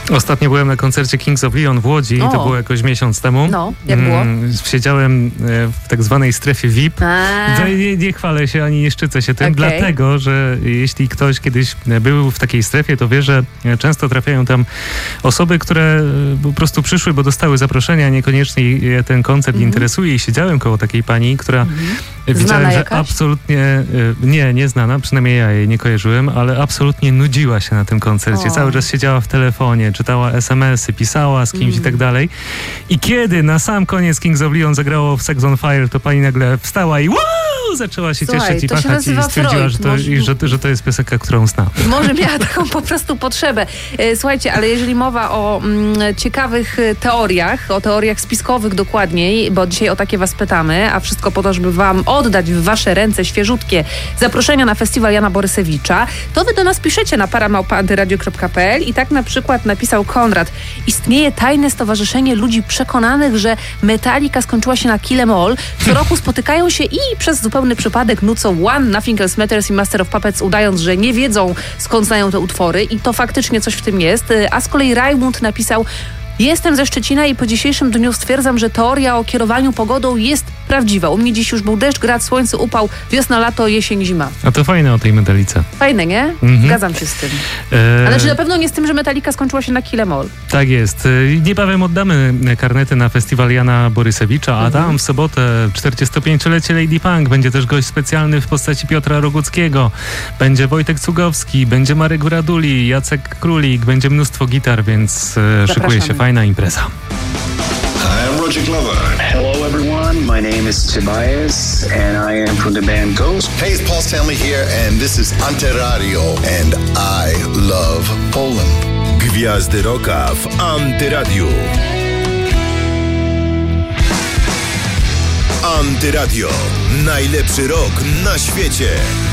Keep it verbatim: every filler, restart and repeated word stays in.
Ostatnio byłem na koncercie Kings of Leon w Łodzi, o. to było jakoś miesiąc temu. No, jak było? Mm, siedziałem w tak zwanej strefie V I P. Nie, nie chwalę się ani nie szczycę się tym, okay. dlatego, że jeśli ktoś kiedyś był w takiej strefie, to wie, że często trafiają tam osoby, które po prostu przyszły, bo dostały zaproszenia, niekoniecznie ten koncert mm-hmm. interesuje i siedziałem koło takiej pani, która mm-hmm. widziałem, że jakaś? absolutnie, nie, nie znana, przynajmniej ja jej nie kojarzyłem, ale absolutnie nudziła się na tym koncercie. O. Cały czas siedziała w telefonie, czytała es em esy, pisała z kimś mm. i tak dalej. I kiedy na sam koniec Kings of Leon zagrało w Sex on Fire, to pani nagle wstała i wow! Zaczęła się Słuchaj, cieszyć i pachać i stwierdziła, że to, Może... i że, że to jest piosenka, którą zna. Może miała taką po prostu potrzebę. Słuchajcie, ale jeżeli mowa o mm, ciekawych teoriach, o teoriach spiskowych dokładniej, bo dzisiaj o takie was pytamy, a wszystko po to, żeby wam oddać w wasze ręce świeżutkie zaproszenia na festiwal Jana Borysewicza, to wy do nas piszecie na paramałpa antyradio kropka pe el i tak na przykład napisał Konrad. Istnieje tajne stowarzyszenie ludzi przekonanych, że Metallica skończyła się na Kill 'Em All. Co roku spotykają się i przez zupełny przypadek nucą One, Nothing Else Matters i Master of Puppets, udając, że nie wiedzą, skąd znają te utwory i to faktycznie coś w tym jest. A z kolei Rajmund napisał: jestem ze Szczecina i po dzisiejszym dniu stwierdzam, że teoria o kierowaniu pogodą jest prawdziwa. U mnie dziś już był deszcz, grad, słońce, upał, wiosna, lato, jesień, zima. A to fajne o tej Metalice. Fajne, nie? Mhm. Zgadzam się z tym. E... Ale czy na pewno nie z tym, że Metallica skończyła się na Kill 'Em All? Tak jest. Niebawem oddamy karnety na festiwal Jana Borysewicza, a mhm. tam w sobotę czterdziestopięciolecie Lady Punk. Będzie też gość specjalny w postaci Piotra Roguckiego. Będzie Wojtek Cugowski, będzie Marek Raduli, Jacek Królik, będzie mnóstwo gitar, więc szykuje się fajna impreza. Hi, I'm Roger Glover. Hello, everyone. My name is Tobias, and I am from the band Ghost. Hey, it's Paul Stanley here, and this is Antyradio, and I love Poland. Gwiazdy rocka w Antyradiu. Antyradio. Najlepszy rock na świecie.